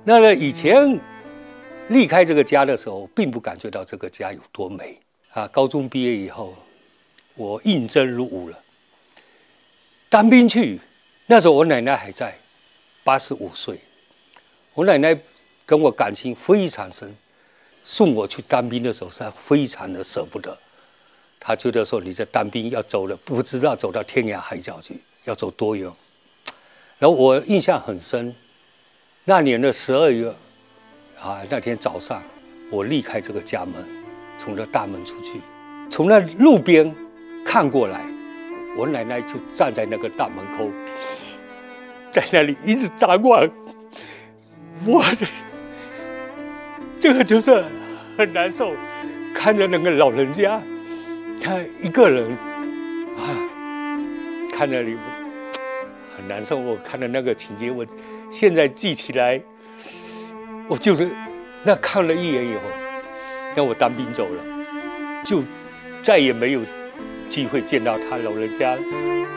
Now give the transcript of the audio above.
那呢，以前离开这个家的时候，并不感觉到这个家有多美啊。高中毕业以后，我应征入伍了，当兵去。那时候我奶奶还在，85岁。我奶奶跟我感情非常深，送我去当兵的时候是非常的舍不得。她觉得说你这当兵要走了，不知道走到天涯海角去，要走多远。然后我印象很深，那年的12月，那天早上我离开这个家门，从这大门出去，从那路边看过来，我奶奶就站在那个大门口，在那里一直张望。我这个就是很难受，看着那个老人家，看一个人看那里很难受。我看到那个情节，我现在记起来，我就是那看了一眼以后，那我当兵走了，就再也没有机会见到他老人家了。